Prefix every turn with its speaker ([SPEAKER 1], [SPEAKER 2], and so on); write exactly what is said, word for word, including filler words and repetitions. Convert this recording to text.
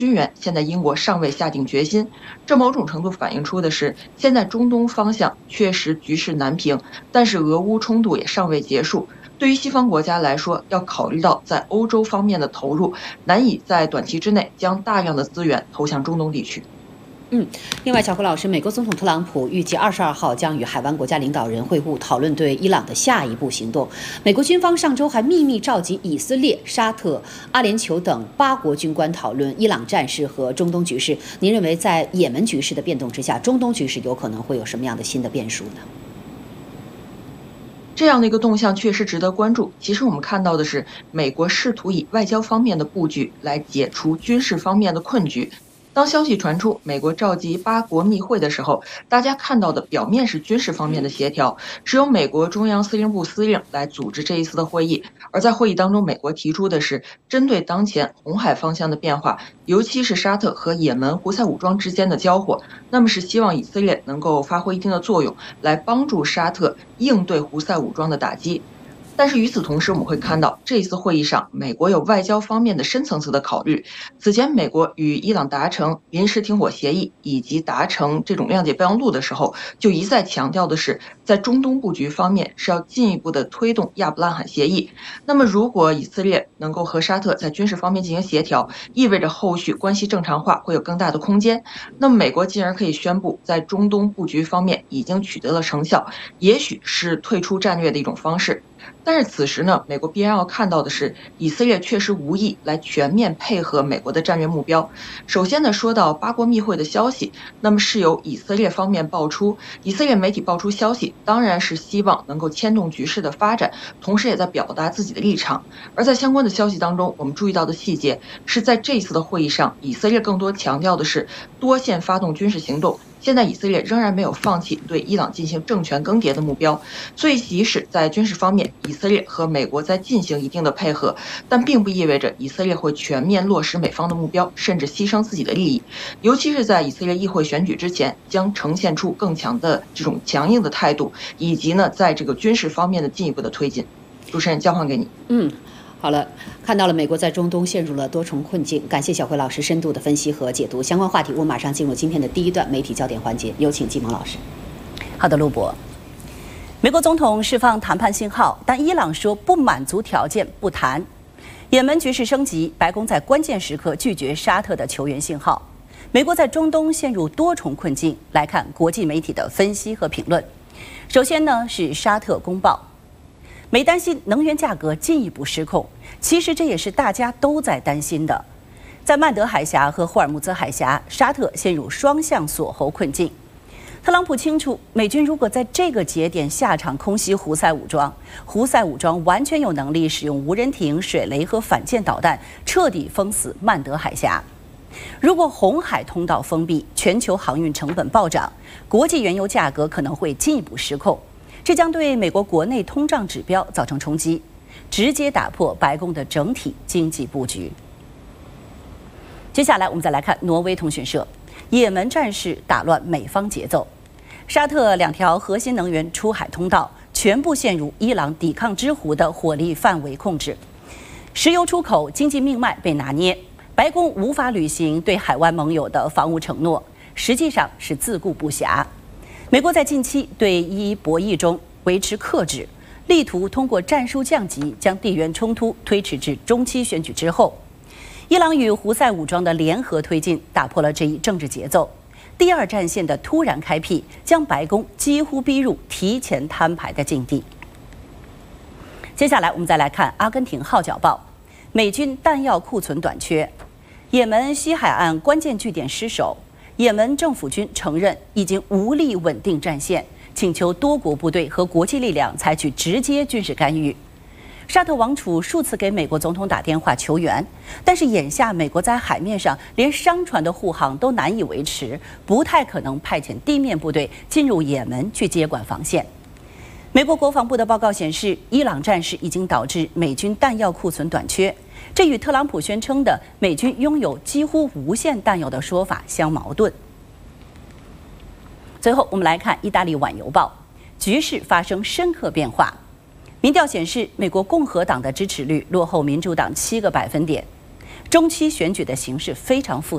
[SPEAKER 1] 军援，现在英国尚未下定决心。这某种程度反映出的是，现在中东方向确实局势难平，但是俄乌冲突也尚未结束。对于西方国家来说，要考虑到在欧洲方面的投入，难以在短期之内将大量的资源投向中东地区。
[SPEAKER 2] 嗯，另外，小辉老师，美国总统特朗普预计二十二号将与海湾国家领导人会晤，讨论对伊朗的下一步行动。美国军方上周还秘密召集以色列、沙特、阿联酋等八国军官讨论伊朗战事和中东局势。您认为，在也门局势的变动之下，中东局势有可能会有什么样的新的变数呢？
[SPEAKER 1] 这样的一个动向确实值得关注。其实我们看到的是，美国试图以外交方面的布局来解除军事方面的困局。当消息传出美国召集八国密会的时候，大家看到的表面是军事方面的协调，是由美国中央司令部司令来组织这一次的会议。而在会议当中，美国提出的是针对当前红海方向的变化，尤其是沙特和也门胡塞武装之间的交火，那么是希望以色列能够发挥一定的作用，来帮助沙特应对胡塞武装的打击。但是与此同时，我们会看到这一次会议上，美国有外交方面的深层次的考虑。此前，美国与伊朗达成临时停火协议以及达成这种谅解备忘录的时候，就一再强调的是，在中东布局方面是要进一步的推动亚伯拉罕协议。那么，如果以色列能够和沙特在军事方面进行协调，意味着后续关系正常化会有更大的空间。那么，美国进而可以宣布，在中东布局方面已经取得了成效，也许是退出战略的一种方式。但是此时呢，美国必然要看到的是，以色列确实无意来全面配合美国的战略目标。首先呢，说到八国密会的消息，那么是由以色列方面爆出，以色列媒体爆出消息，当然是希望能够牵动局势的发展，同时也在表达自己的立场。而在相关的消息当中，我们注意到的细节是在这一次的会议上，以色列更多强调的是多线发动军事行动。现在以色列仍然没有放弃对伊朗进行政权更迭的目标，所以即使在军事方面，以色列和美国在进行一定的配合，但并不意味着以色列会全面落实美方的目标，甚至牺牲自己的利益。尤其是在以色列议会选举之前，将呈现出更强的这种强硬的态度，以及呢，在这个军事方面的进一步的推进。主持人，交还给你。
[SPEAKER 2] 嗯。好了，看到了美国在中东陷入了多重困境，感谢小辉老师深度的分析和解读。相关话题，我马上进入今天的第一段媒体焦点环节，有请季萌老师。
[SPEAKER 3] 好的，陆博。美国总统释放谈判信号，但伊朗说不满足条件不谈。也门局势升级，白宫在关键时刻拒绝沙特的求援信号。美国在中东陷入多重困境，来看国际媒体的分析和评论。首先呢是沙特公报。美担心能源价格进一步失控，其实这也是大家都在担心的。在曼德海峡和霍尔木兹海峡，沙特陷入双向锁喉困境。特朗普清楚，美军如果在这个节点下场空袭胡塞武装，胡塞武装完全有能力使用无人艇、水雷和反舰导弹彻底封死曼德海峡。如果红海通道封闭，全球航运成本暴涨，国际原油价格可能会进一步失控。这将对美国国内通胀指标造成冲击，直接打破白宫的整体经济布局。接下来，我们再来看挪威通讯社，也门战事打乱美方节奏，沙特两条核心能源出海通道全部陷入伊朗抵抗之湖的火力范围控制，石油出口经济命脉被拿捏，白宫无法履行对海湾盟友的防务承诺，实际上是自顾不暇。美国在近期对伊博弈中维持克制，力图通过战术降级将地缘冲突推迟至中期选举之后。伊朗与胡塞武装的联合推进打破了这一政治节奏，第二战线的突然开辟将白宫几乎逼入提前摊牌的境地。接下来我们再来看阿根廷号角报，美军弹药库存短缺，也门西海岸关键据点失守。也门政府军承认已经无力稳定战线，请求多国部队和国际力量采取直接军事干预。沙特王储数次给美国总统打电话求援，但是眼下美国在海面上连商船的护航都难以维持，不太可能派遣地面部队进入也门去接管防线。美国国防部的报告显示，伊朗战事已经导致美军弹药库存短缺，这与特朗普宣称的美军拥有几乎无限弹药的说法相矛盾。最后，我们来看意大利晚邮报，局势发生深刻变化。民调显示，美国共和党的支持率落后民主党七个百分点，中期选举的形势非常复杂。